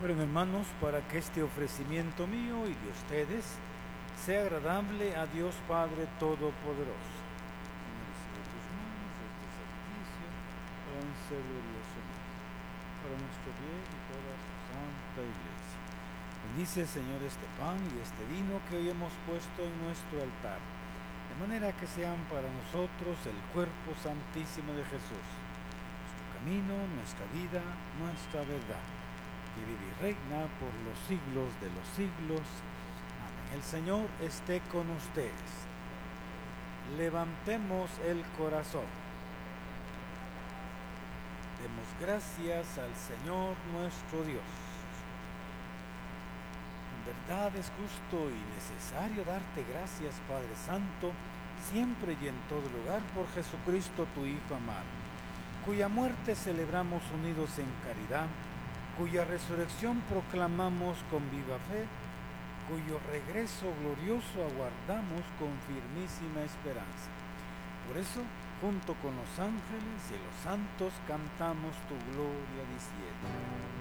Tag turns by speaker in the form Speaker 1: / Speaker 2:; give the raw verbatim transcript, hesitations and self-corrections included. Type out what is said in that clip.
Speaker 1: Bueno, hermanos, para que este ofrecimiento mío y de ustedes sea agradable a Dios Padre Todopoderoso. Reciba tus manos este servicio para un ser glorioso para nuestro bien y toda su santa iglesia. Bendice, Señor, este pan y este vino que hoy hemos puesto en nuestro altar, de manera que sean para nosotros el cuerpo santísimo de Jesús, nuestro camino, nuestra vida, nuestra verdad, que vive y reina por los siglos de los siglos. Amén. El Señor esté con ustedes. Levantemos el corazón. Demos gracias al Señor nuestro Dios. En verdad es justo y necesario darte gracias, Padre Santo, siempre y en todo lugar, por Jesucristo, tu Hijo amado, cuya muerte celebramos unidos en caridad, cuya resurrección proclamamos con viva fe, cuyo regreso glorioso aguardamos con firmísima esperanza. Por eso, junto con los ángeles y los santos, cantamos tu gloria diciendo: